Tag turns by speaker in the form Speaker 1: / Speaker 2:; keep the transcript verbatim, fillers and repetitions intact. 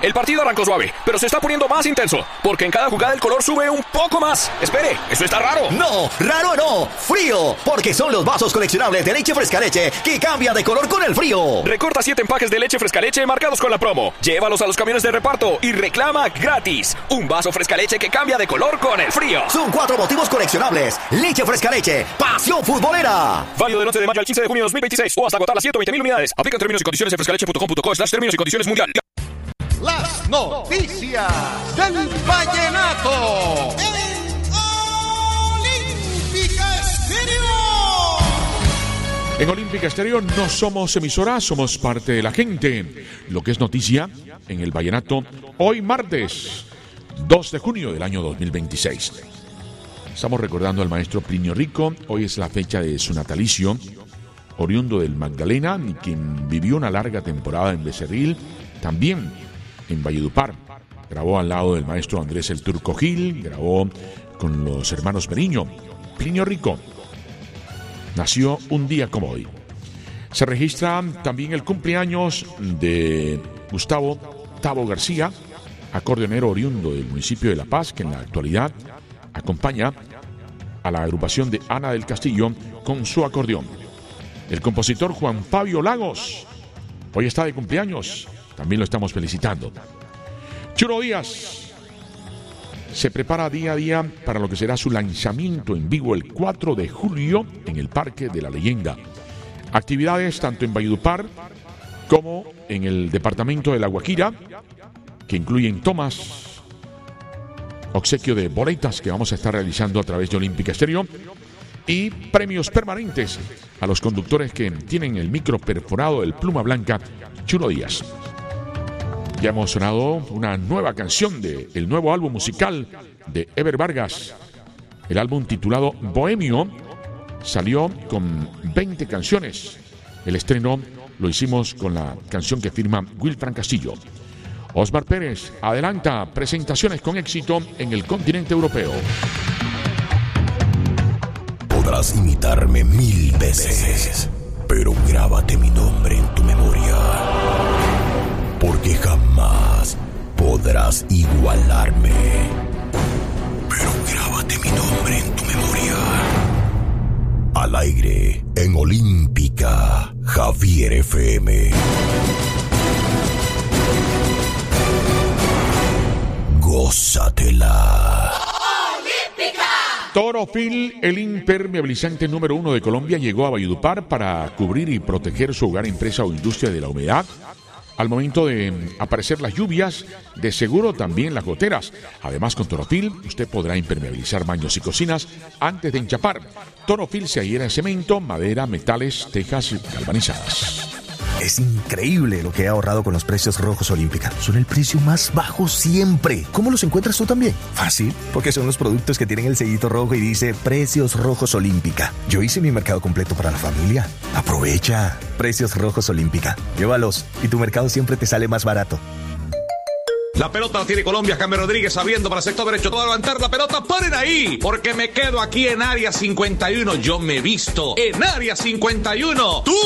Speaker 1: El partido arrancó suave, pero se está poniendo más intenso, porque en cada jugada el color sube un poco más. Espere, ¿eso está raro?
Speaker 2: No, raro no, frío, porque son los vasos coleccionables de leche fresca leche que cambia de color con el frío.
Speaker 1: Recorta siete empaques de leche fresca leche marcados con la promo. Llévalos a los camiones de reparto y reclama gratis un vaso fresca leche que cambia de color con el frío.
Speaker 2: Son cuatro motivos coleccionables. Leche fresca leche, pasión futbolera.
Speaker 1: Válido del once de mayo al quince de junio de dos mil veintiséis o hasta agotar las ciento veinte mil unidades. Aplican términos y condiciones en frescaleche punto com punto co slash términos y condiciones mundial.
Speaker 3: Las noticias del vallenato.
Speaker 4: Olímpica Estéreo.
Speaker 5: En Olímpica Estéreo no somos emisora, somos parte de la gente. Lo que es noticia en el vallenato hoy martes dos de junio del año dos mil veintiséis. Estamos recordando al maestro Plinio Rico. Hoy es la fecha de su natalicio, oriundo del Magdalena, quien vivió una larga temporada en Becerril, también en Valledupar. Grabó al lado del maestro Andrés el Turco Gil, grabó con los hermanos Meriño. Plinio Rico nació un día como hoy. Se registra también el cumpleaños de Gustavo Tabo García, acordeonero oriundo del municipio de La Paz, que en la actualidad acompaña a la agrupación de Ana del Castillo con su acordeón. El compositor Juan Fabio Lagos hoy está de cumpleaños, también lo estamos felicitando. Chulo Díaz se prepara día a día para lo que será su lanzamiento en vivo el cuatro de julio en el Parque de la Leyenda. Actividades tanto en Valledupar como en el departamento de La Guajira, que incluyen tomas, obsequio de boletas que vamos a estar realizando a través de Olímpica Estéreo y premios permanentes a los conductores que tienen el micro perforado del Pluma Blanca Chulo Díaz. Ya hemos sonado una nueva canción del nuevo álbum musical de Ever Vargas. El álbum titulado Bohemio salió con veinte canciones. El estreno lo hicimos con la canción que firma Wilfran Castillo. Osmar Pérez adelanta presentaciones con éxito en el continente europeo.
Speaker 6: Podrás imitarme mil veces, pero grábate mi nombre en tu memoria, porque jamás podrás igualarme. Pero grábate mi nombre en tu memoria. Al aire, en Olímpica, Javier F M. Gózatela.
Speaker 4: Olímpica.
Speaker 5: Torofil, el impermeabilizante número uno de Colombia, llegó a Valledupar para cubrir y proteger su hogar, empresa o industria de la humedad. Al momento de aparecer las lluvias, de seguro también las goteras. Además, con Torofil, usted podrá impermeabilizar baños y cocinas antes de enchapar. Torofil se adhiere a cemento, madera, metales, tejas galvanizadas.
Speaker 7: Es increíble lo que he ahorrado con los precios rojos Olímpica. Son el precio más bajo siempre. ¿Cómo los encuentras tú también? Fácil, porque son los productos que tienen el sellito rojo y dice Precios Rojos Olímpica. Yo hice mi mercado completo para la familia. Aprovecha. Precios Rojos Olímpica. Llévalos y tu mercado siempre te sale más barato.
Speaker 8: La pelota la tiene Colombia, James Rodríguez abriendo para el sector derecho. Todo a levantar la pelota, paren ahí, porque me quedo aquí en área cincuenta y uno. Yo me visto en área cincuenta y uno. Tú